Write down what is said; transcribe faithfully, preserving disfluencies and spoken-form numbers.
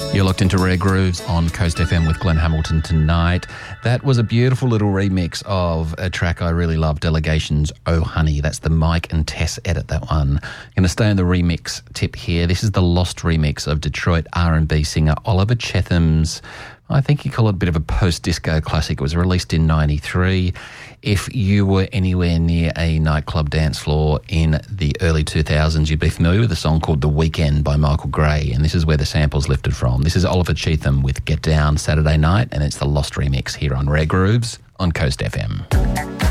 You're locked into Rare Grooves on Coast F M with Glenn Hamilton tonight. That was a beautiful little remix of a track I really love, Delegations, Oh Honey. That's the Mike and Tess edit, that one. I'm going to stay on the remix tip here. This is the lost remix of Detroit R and B singer Oliver Chetham's, I think you call it a bit of a post-disco classic. It was released in ninety-three. If you were anywhere near a nightclub dance floor in the early two thousands, you'd be familiar with a song called The Weekend by Michael Gray, and this is where the sample's lifted from. This is Oliver Chetham with Get Down Saturday Night, and it's the lost remix here on Rare Grooves on Coast F M.